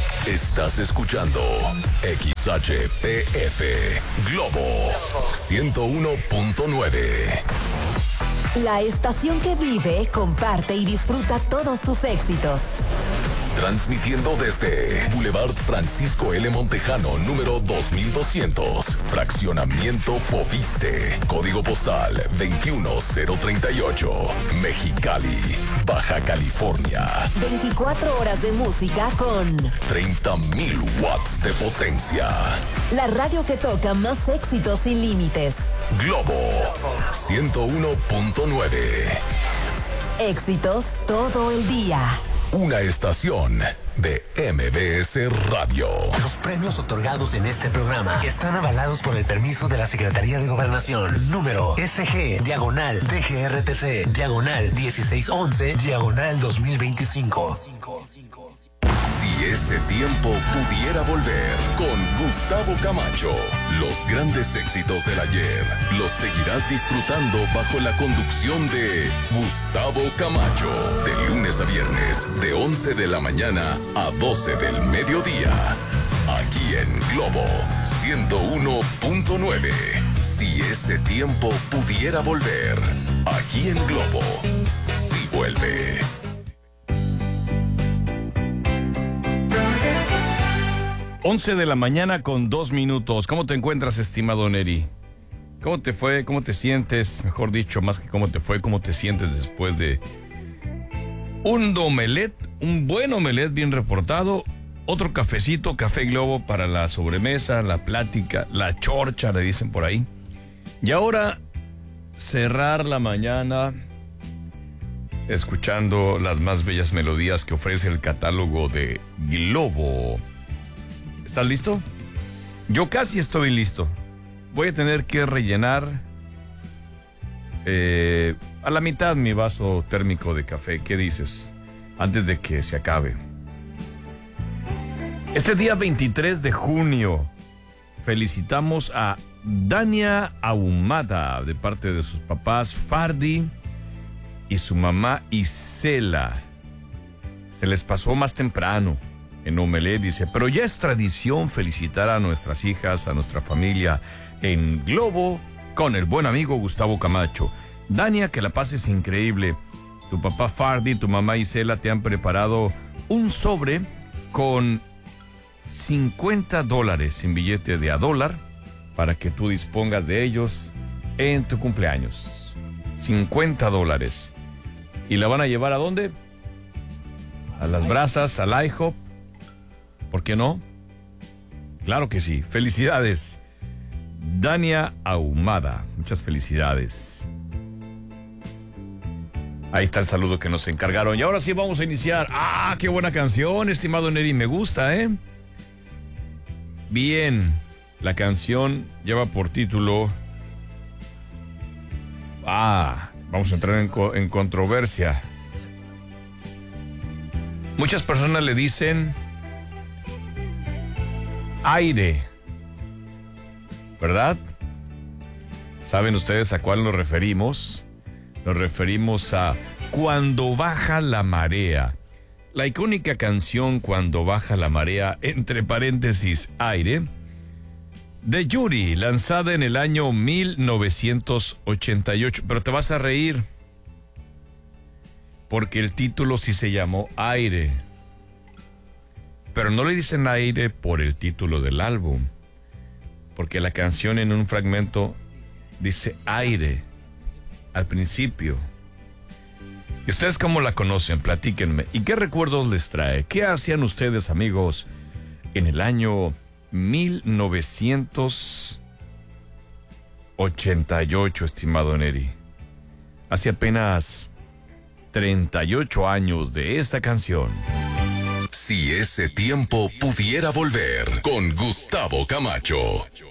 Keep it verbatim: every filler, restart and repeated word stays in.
Estás escuchando X H P F Globo ciento uno punto nueve. La estación que vive, comparte y disfruta todos tus éxitos. Transmitiendo desde Boulevard Francisco L. Montejano, número dos mil doscientos. Fraccionamiento Fobiste. Código postal veintiuno cero treinta y ocho. Mexicali, Baja California. veinticuatro horas de música con treinta mil watts de potencia. la radio que toca más éxitos sin límites. Globo ciento uno punto nueve. Éxitos todo el día. Una estación de M B S Radio. Los premios otorgados en este programa están avalados por el permiso de la Secretaría de Gobernación. Número S G, diagonal, D G R T C, diagonal, dieciséis once, diagonal dos mil veinticinco. Si ese tiempo pudiera volver, con Gustavo Camacho, los grandes éxitos del ayer los seguirás disfrutando bajo la conducción de Gustavo Camacho, de lunes a viernes, de once de la mañana a doce del mediodía, aquí en Globo ciento uno punto nueve. Si ese tiempo pudiera volver, aquí en Globo, sí vuelve. once de la mañana con dos minutos. ¿Cómo te encuentras, estimado Neri? ¿Cómo te fue? ¿Cómo te sientes? Mejor dicho, más que cómo te fue, ¿cómo te sientes después de un omelette? Un buen omelette bien reportado. Otro cafecito, Café Globo para la sobremesa, la plática, la chorcha, le dicen por ahí. Y ahora, cerrar la mañana escuchando las más bellas melodías que ofrece el catálogo de Globo. ¿Estás listo? Yo casi estoy listo. Voy a tener que rellenar eh, a la mitad mi vaso térmico de café. ¿Qué dices? Antes de que se acabe. Este día veintitrés de junio felicitamos a Dania Ahumada de parte de sus papás Fardi y su mamá Isela. Se les pasó más temprano. En Omelette dice, pero ya es tradición felicitar a nuestras hijas, a nuestra familia en Globo con el buen amigo Gustavo Camacho. Dania, que la pases increíble. Tu papá Fardi, tu mamá Isela te han preparado un sobre con cincuenta dólares en billete de a dólar para que tú dispongas de ellos en tu cumpleaños. cincuenta dólares. ¿Y la van a llevar a dónde? A las brasas, al IHOP. ¿Por qué no? Claro que sí. Felicidades. Dania Ahumada. Muchas felicidades. Ahí está el saludo que nos encargaron. Y ahora sí vamos a iniciar. ¡Ah, qué buena canción, estimado Neri! Me gusta, ¿eh? Bien. La canción lleva por título... Ah, vamos a entrar en, co- en controversia. Muchas personas le dicen... aire, ¿verdad? ¿Saben ustedes a cuál nos referimos? Nos referimos a Cuando baja la marea. La icónica canción Cuando baja la marea, entre paréntesis, aire, de Yuri, lanzada en el año mil novecientos ochenta y ocho. Pero te vas a reír, porque el título sí se llamó Aire. Pero no le dicen aire por el título del álbum, porque la canción en un fragmento dice aire al principio. ¿Y ustedes cómo la conocen? Platíquenme. ¿Y qué recuerdos les trae? ¿Qué hacían ustedes, amigos, en el año mil novecientos ochenta y ocho, estimado Neri? Hace apenas treinta y ocho años de esta canción. Si ese tiempo pudiera volver, con Gustavo Camacho.